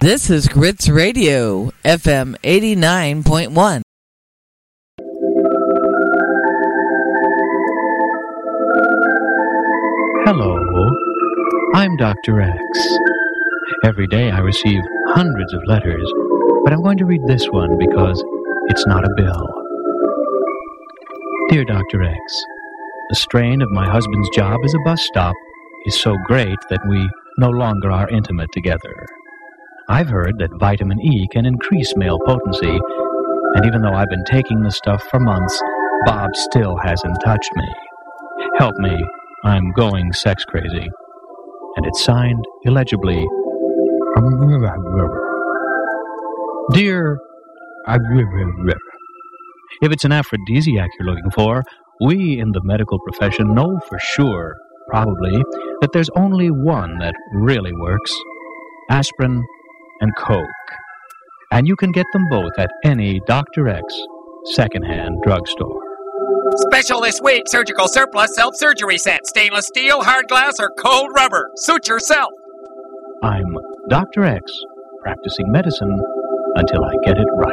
This is Grits Radio, FM 89.1. Hello, I'm Dr. X. Every day I receive hundreds of letters, but I'm going to read this one because it's not a bill. Dear Dr. X, the strain of my husband's job as a bus stop is so great that we no longer are intimate together. I've heard that vitamin E can increase male potency, and even though I've been taking the stuff for months, Bob still hasn't touched me. Help me, I'm going sex crazy. And it's signed, illegibly, Dear... If it's an aphrodisiac you're looking for, we in the medical profession know for sure, probably, that there's only one that really works. Aspirin and Coke. And you can get them both at any Dr. X secondhand drugstore. Special this week, surgical surplus self-surgery set. Stainless steel, hard glass, or cold rubber. Suit yourself. I'm Dr. X, practicing medicine until I get it right.